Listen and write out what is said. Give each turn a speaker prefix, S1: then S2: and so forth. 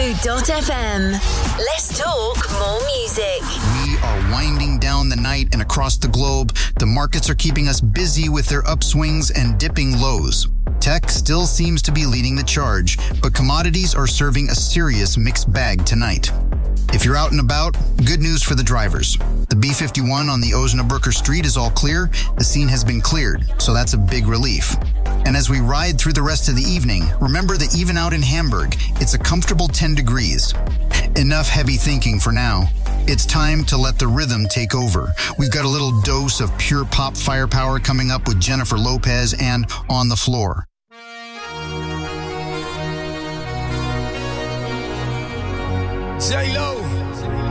S1: Move.fm. Let's talk more music.
S2: We are winding down the night, and across the globe, the markets are keeping us busy with their upswings and dipping lows. Tech still seems to be leading the charge, but commodities are serving a serious mixed bag tonight. If you're out and about, good news for the drivers. The B51 on the Osnabrücker Street is all clear. The scene has been cleared, so that's a big relief. And as we ride through the rest of the evening, remember that even out in Hamburg, it's a comfortable 10 degrees. Enough heavy thinking for now. It's time to let the rhythm take over. We've got a little dose of pure pop firepower coming up with Jennifer Lopez and On the Floor.
S3: J-Lo.